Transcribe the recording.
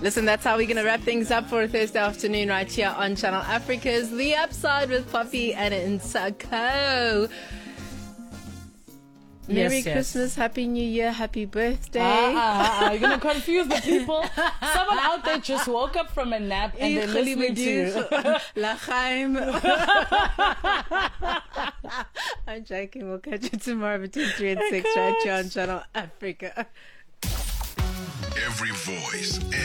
Listen, that's how we're going to wrap things up for a Thursday afternoon right here on Channel Africa's The Upside with Poppy and Nsako. Merry Christmas, Happy New Year, Happy birthday. You're going to confuse the people. Someone out there just woke up from a nap and they're listening to you. L'chaim. I'm joking. We'll catch you tomorrow between 3 and 6 right here on Channel Africa. Every voice.